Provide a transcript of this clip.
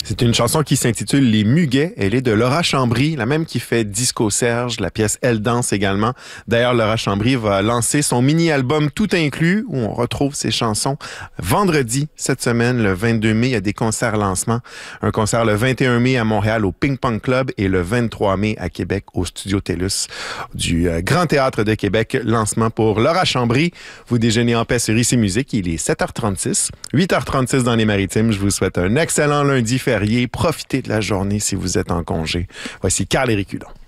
C'est une chanson qui s'intitule Les Muguets. Elle est de Laura Chambry, la même qui fait Disco Serge, la pièce Elle danse également. D'ailleurs, Laura Chambry va lancer son mini-album Tout inclus, où on retrouve ses chansons. Vendredi, cette semaine, le 22 mai, il y a des concerts lancement. Un concert le 21 mai à Montréal au Ping Pong Club et le 23 mai à Québec au Studio TELUS du Grand Théâtre de Québec. Lancement pour Laura Chambry. Vous déjeunez en paix sur ICI Musique. Il est 7h36, 8h36 dans les Maritimes. Je vous souhaite un excellent lundi férié. Profitez de la journée si vous êtes en congé. Voici Carl-Éric Hudon.